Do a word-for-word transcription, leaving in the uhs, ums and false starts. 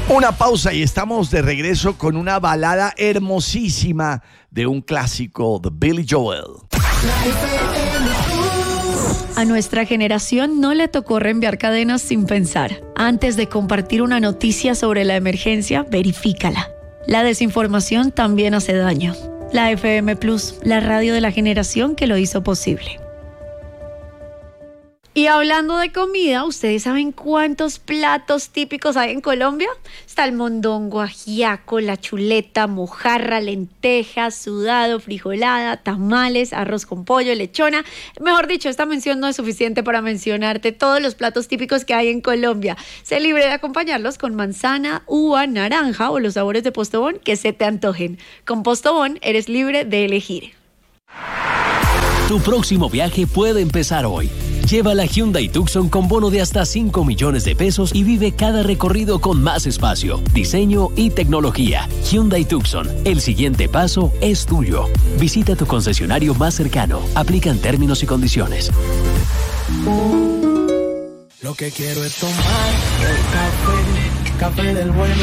Una pausa y estamos de regreso con una balada hermosísima de un clásico de Billy Joel. A nuestra generación no le tocó reenviar cadenas sin pensar. Antes de compartir una noticia sobre la emergencia, verifícala. La desinformación también hace daño. La F M Plus, la radio de la generación que lo hizo posible. Y hablando de comida, ¿ustedes saben cuántos platos típicos hay en Colombia? Está el mondongo, ajiaco, la chuleta, mojarra, lentejas, sudado, frijolada, tamales, arroz con pollo, lechona. Mejor dicho, esta mención no es suficiente para mencionarte todos los platos típicos que hay en Colombia. Sé libre de acompañarlos con manzana, uva, naranja o los sabores de Postobón que se te antojen. Con Postobón eres libre de elegir. Tu próximo viaje puede empezar hoy. Lleva la Hyundai Tucson con bono de hasta cinco millones de pesos y vive cada recorrido con más espacio, diseño y tecnología. Hyundai Tucson, el siguiente paso es tuyo. Visita tu concesionario más cercano. Aplican términos y condiciones. Lo que quiero es tomar el café, café del bueno.